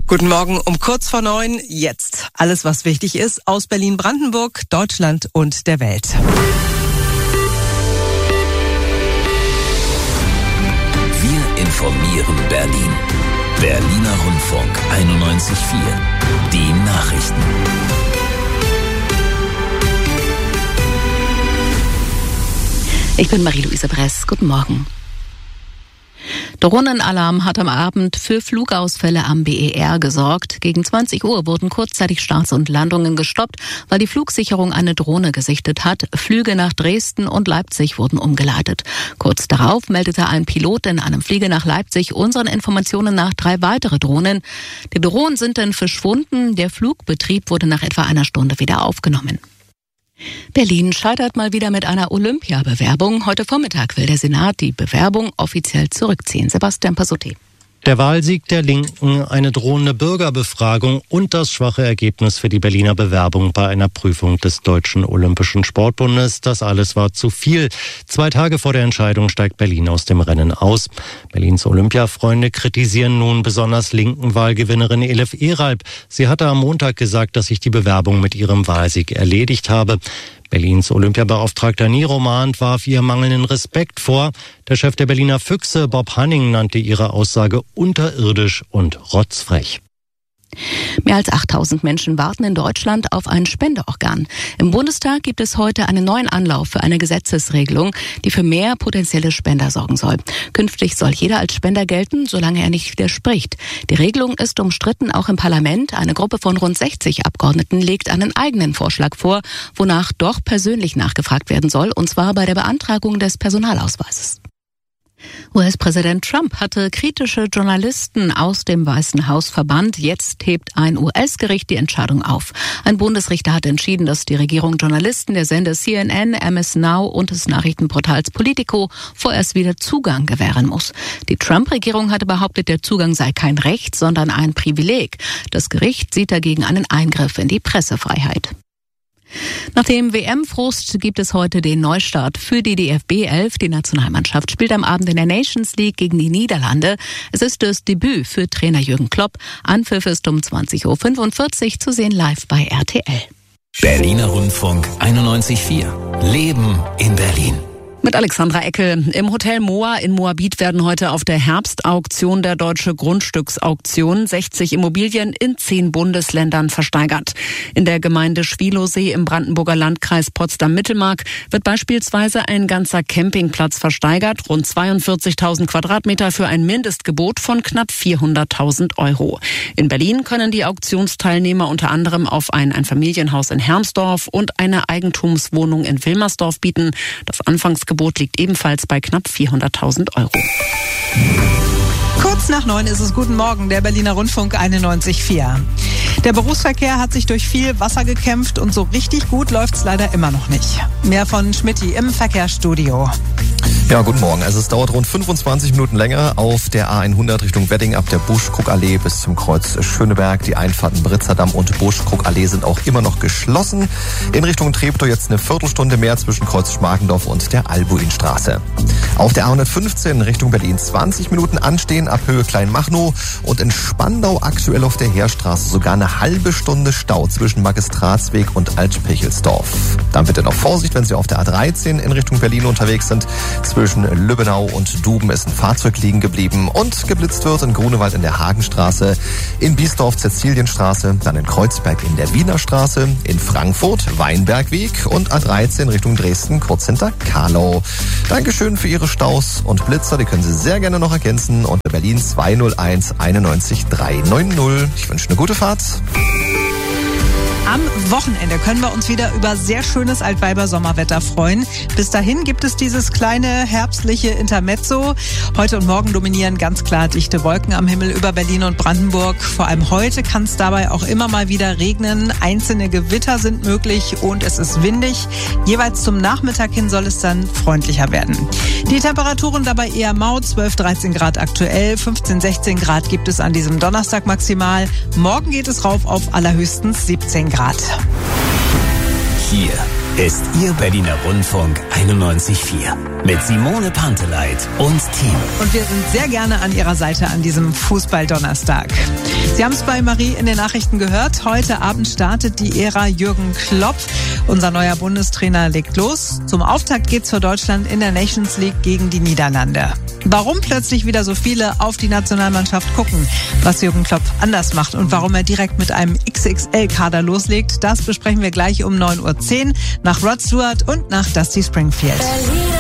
Guten Morgen um kurz vor 9. Jetzt alles, was wichtig ist aus Berlin-Brandenburg, Deutschland und der Welt. Wir informieren Berlin. Berliner Rundfunk 91.4. Die Nachrichten. Ich bin Marie-Louise Bress. Guten Morgen. Drohnenalarm hat am Abend für Flugausfälle am BER gesorgt. Gegen 20 Uhr wurden kurzzeitig Starts und Landungen gestoppt, weil die Flugsicherung eine Drohne gesichtet hat. Flüge nach Dresden und Leipzig wurden umgeleitet. Kurz darauf meldete ein Pilot in einem Flieger nach Leipzig unseren Informationen nach 3 weitere Drohnen. Die Drohnen sind dann verschwunden. Der Flugbetrieb wurde nach etwa einer Stunde wieder aufgenommen. Berlin scheitert mal wieder mit einer Olympiabewerbung. Heute Vormittag will der Senat die Bewerbung offiziell zurückziehen. Sebastian Passotti. Der Wahlsieg der Linken, eine drohende Bürgerbefragung und das schwache Ergebnis für die Berliner Bewerbung bei einer Prüfung des Deutschen Olympischen Sportbundes. Das alles war zu viel. 2 Tage vor der Entscheidung steigt Berlin aus dem Rennen aus. Berlins Olympiafreunde kritisieren nun besonders linken Wahlgewinnerin Elif Eralp. Sie hatte am Montag gesagt, dass sich die Bewerbung mit ihrem Wahlsieg erledigt habe. Berlins Olympiabeauftragter Niro Mahnt warf ihr mangelnden Respekt vor. Der Chef der Berliner Füchse, Bob Hanning, nannte ihre Aussage unterirdisch und rotzfrech. Mehr als 8.000 Menschen warten in Deutschland auf ein Spendeorgan. Im Bundestag gibt es heute einen neuen Anlauf für eine Gesetzesregelung, die für mehr potenzielle Spender sorgen soll. Künftig soll jeder als Spender gelten, solange er nicht widerspricht. Die Regelung ist umstritten, auch im Parlament. Eine Gruppe von rund 60 Abgeordneten legt einen eigenen Vorschlag vor, wonach doch persönlich nachgefragt werden soll, und zwar bei der Beantragung des Personalausweises. US-Präsident Trump hatte kritische Journalisten aus dem Weißen Haus verbannt. Jetzt hebt ein US-Gericht die Entscheidung auf. Ein Bundesrichter hat entschieden, dass die Regierung Journalisten der Sender CNN, MS Now und des Nachrichtenportals Politico vorerst wieder Zugang gewähren muss. Die Trump-Regierung hatte behauptet, der Zugang sei kein Recht, sondern ein Privileg. Das Gericht sieht dagegen einen Eingriff in die Pressefreiheit. Nach dem WM-Frust gibt es heute den Neustart für die DFB 11. Die Nationalmannschaft spielt am Abend in der Nations League gegen die Niederlande. Es ist das Debüt für Trainer Jürgen Klopp. Anpfiff ist um 20.45 Uhr zu sehen live bei RTL. Berliner Rundfunk 91.4. Leben in Berlin. Mit Alexandra Eckel. Im Hotel Moa in Moabit werden heute auf der Herbstauktion der Deutsche Grundstücksauktion 60 Immobilien in 10 Bundesländern versteigert. In der Gemeinde Schwielowsee im Brandenburger Landkreis Potsdam-Mittelmark wird beispielsweise ein ganzer Campingplatz versteigert, rund 42.000 Quadratmeter für ein Mindestgebot von knapp 400.000 Euro. In Berlin können die Auktionsteilnehmer unter anderem auf ein Einfamilienhaus in Hermsdorf und eine Eigentumswohnung in Wilmersdorf bieten. Das Anfangsgebot liegt ebenfalls bei knapp 400.000 Euro. Kurz nach 9 ist es. Guten Morgen, der Berliner Rundfunk 91.4. Der Berufsverkehr hat sich durch viel Wasser gekämpft und so richtig gut läuft es leider immer noch nicht. Mehr von Schmitty im Verkehrsstudio. Ja, guten Morgen. Also es dauert rund 25 Minuten länger auf der A100 Richtung Wedding ab der Busch-Krug-Allee bis zum Kreuz Schöneberg. Die Einfahrten Britzerdamm und Busch-Krug-Allee sind auch immer noch geschlossen. In Richtung Treptow jetzt eine Viertelstunde mehr zwischen Kreuz Schmargendorf und der Albuinstraße. Auf der A115 Richtung Berlin 20 Minuten anstehen ab Höhe Kleinmachnow und in Spandau aktuell auf der Heerstraße sogar eine halbe Stunde Stau zwischen Magistratsweg und Altpichelsdorf. Dann bitte noch Vorsicht, wenn Sie auf der A13 in Richtung Berlin unterwegs sind. Zwischen Lübbenau und Duben ist ein Fahrzeug liegen geblieben und geblitzt wird in Grunewald in der Hagenstraße, in Biesdorf Cäcilienstraße, dann in Kreuzberg in der Wienerstraße, in Frankfurt Weinbergweg und A13 Richtung Dresden kurz hinter Karlau. Dankeschön für Ihre Staus und Blitzer, die können Sie sehr gerne noch ergänzen unter Berlin 201 91 390. Ich wünsche eine gute Fahrt. Am Wochenende können wir uns wieder über sehr schönes Altweiber-Sommerwetter freuen. Bis dahin gibt es dieses kleine herbstliche Intermezzo. Heute und morgen dominieren ganz klar dichte Wolken am Himmel über Berlin und Brandenburg. Vor allem heute kann es dabei auch immer mal wieder regnen. Einzelne Gewitter sind möglich und es ist windig. Jeweils zum Nachmittag hin soll es dann freundlicher werden. Die Temperaturen dabei eher mau, 12, 13 Grad aktuell, 15, 16 Grad gibt es an diesem Donnerstag maximal. Morgen geht es rauf auf allerhöchstens 17 Grad. Hier ist Ihr Berliner Rundfunk 91.4 mit Simone Panteleit und Team. Und wir sind sehr gerne an Ihrer Seite an diesem Fußballdonnerstag. Sie haben es bei Marie in den Nachrichten gehört. Heute Abend startet die Ära Jürgen Klopp. Unser neuer Bundestrainer legt los. Zum Auftakt geht's für Deutschland in der Nations League gegen die Niederlande. Warum plötzlich wieder so viele auf die Nationalmannschaft gucken, was Jürgen Klopp anders macht und warum er direkt mit einem XXL-Kader loslegt, das besprechen wir gleich um 9:10 Uhr nach Rod Stewart und nach Dusty Springfield.